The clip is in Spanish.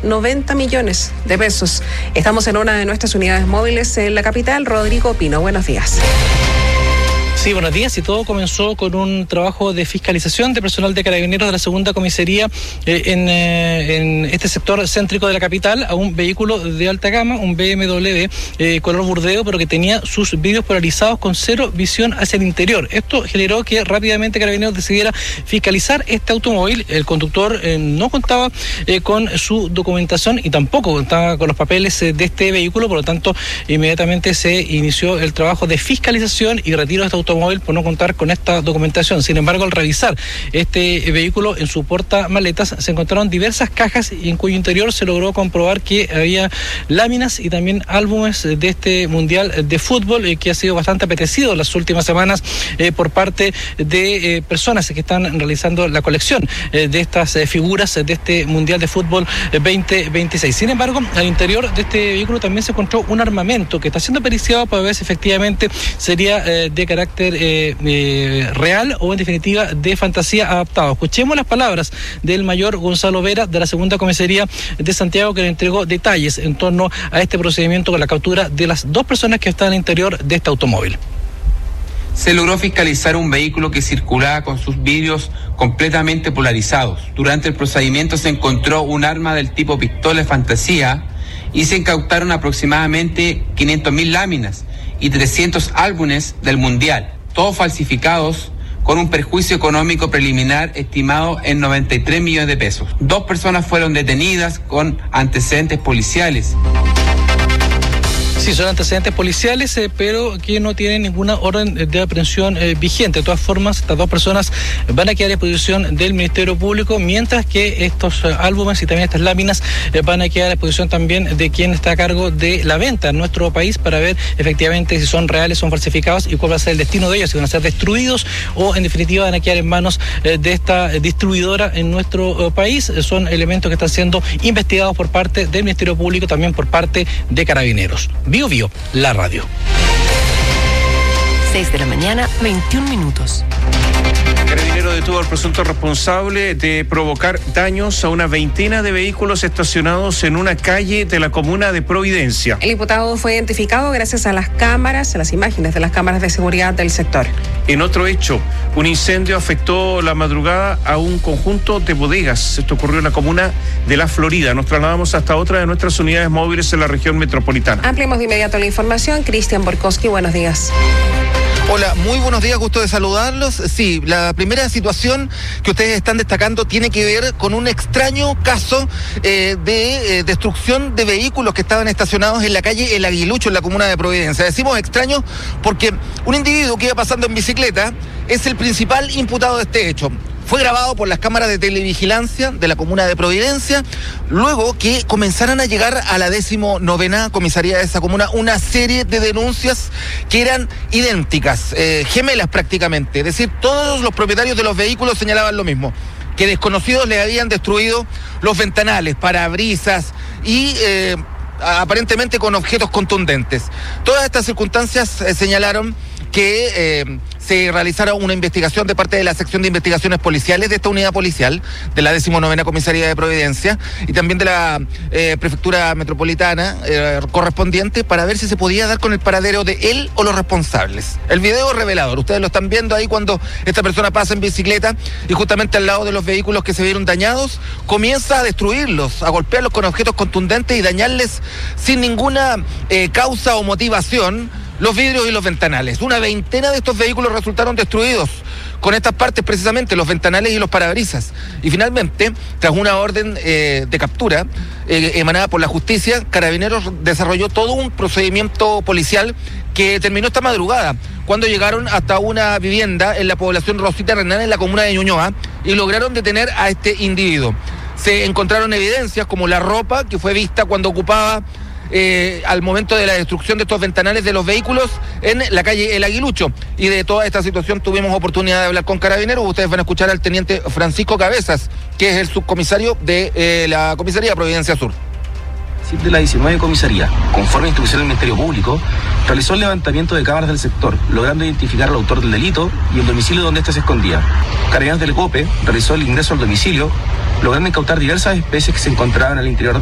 90 millones de pesos. Estamos en una de nuestras unidades móviles en la capital. Rodrigo Pino, buenos días. Sí, buenos días. Y todo comenzó con un trabajo de fiscalización de personal de Carabineros de la segunda comisaría en este sector céntrico de la capital a un vehículo de alta gama, un BMW color burdeo, pero que tenía sus vidrios polarizados con cero visión hacia el interior. Esto generó que rápidamente Carabineros decidiera fiscalizar este automóvil. El conductor no contaba con su documentación y tampoco contaba con los papeles de este vehículo, por lo tanto inmediatamente se inició el trabajo de fiscalización y retiro de este automóvil por no contar con esta documentación. Sin embargo, al revisar este vehículo en su portamaletas se encontraron diversas cajas en cuyo interior se logró comprobar que había láminas y también álbumes de este Mundial de Fútbol que ha sido bastante apetecido en las últimas semanas por parte de personas que están realizando la colección de estas figuras de este Mundial de Fútbol 2026. Sin embargo, al interior de este vehículo también se encontró un armamento que está siendo periciado para ver si efectivamente sería de carácter real o en definitiva de fantasía adaptado. Escuchemos las palabras del mayor Gonzalo Vera de la segunda comisaría de Santiago, que le entregó detalles en torno a este procedimiento con la captura de las dos personas que están al interior de este automóvil. Se logró fiscalizar un vehículo que circulaba con sus vidrios completamente polarizados. Durante el procedimiento se encontró un arma del tipo pistola de fantasía y se incautaron aproximadamente 500.000 láminas y 300 álbumes del Mundial, todos falsificados con un perjuicio económico preliminar estimado en 93 millones de pesos. 2 personas fueron detenidas con antecedentes policiales. Sí, son antecedentes policiales, pero que no tienen ninguna orden de aprehensión vigente. De todas formas, estas 2 personas van a quedar a disposición del Ministerio Público, mientras que estos álbumes y también estas láminas van a quedar a disposición también de quien está a cargo de la venta en nuestro país para ver efectivamente si son reales, son falsificados y cuál va a ser el destino de ellos, si van a ser destruidos o en definitiva van a quedar en manos de esta distribuidora en nuestro país. Son elementos que están siendo investigados por parte del Ministerio Público, también por parte de Carabineros. Bio Bio, la radio. 6 de la mañana, 21 minutos. Carabinero detuvo al presunto responsable de provocar daños a una veintena de vehículos estacionados en una calle de la comuna de Providencia. El imputado fue identificado gracias a las cámaras, a las imágenes de las cámaras de seguridad del sector. En otro hecho, un incendio afectó la madrugada a un conjunto de bodegas. Esto ocurrió en la comuna de La Florida. Nos trasladamos hasta otra de nuestras unidades móviles en la región metropolitana. Ampliamos de inmediato la información. Cristian Borkowski, buenos días. Hola, muy buenos días, gusto de saludarlos. Sí, la primera situación que ustedes están destacando tiene que ver con un extraño caso de destrucción de vehículos que estaban estacionados en la calle El Aguilucho, en la comuna de Providencia. Decimos extraño porque un individuo que iba pasando en bicicleta es el principal imputado de este hecho. Fue grabado por las cámaras de televigilancia de la comuna de Providencia, luego que comenzaran a llegar a la 19ª comisaría de esa comuna una serie de denuncias que eran idénticas, gemelas prácticamente. Es decir, todos los propietarios de los vehículos señalaban lo mismo, que desconocidos les habían destruido los ventanales, parabrisas y aparentemente con objetos contundentes. Todas estas circunstancias señalaron que se realizara una investigación de parte de la sección de investigaciones policiales de esta unidad policial, de la 19ª comisaría de Providencia y también de la prefectura metropolitana correspondiente para ver si se podía dar con el paradero de él o los responsables. El video es revelador, ustedes lo están viendo ahí cuando esta persona pasa en bicicleta y justamente al lado de los vehículos que se vieron dañados comienza a destruirlos, a golpearlos con objetos contundentes y dañarles sin ninguna causa o motivación los vidrios y los ventanales. Una veintena de estos vehículos resultaron destruidos con estas partes, precisamente los ventanales y los parabrisas. Y finalmente, tras una orden de captura emanada por la justicia, Carabineros desarrolló todo un procedimiento policial que terminó esta madrugada, cuando llegaron hasta una vivienda en la población Rosita Renán, en la comuna de Ñuñoa, y lograron detener a este individuo. Se encontraron evidencias como la ropa que fue vista cuando ocupaba al momento de la destrucción de estos ventanales de los vehículos en la calle El Aguilucho. Y de toda esta situación tuvimos oportunidad de hablar con Carabineros. Ustedes van a escuchar al teniente Francisco Cabezas, que es el subcomisario de la comisaría de Providencia Sur. De la 19 comisaría, conforme a instrucción del Ministerio Público, realizó el levantamiento de cámaras del sector, logrando identificar al autor del delito y el domicilio donde éste se escondía. Carabineros del COPE realizó el ingreso al domicilio, logrando incautar diversas especies que se encontraban al interior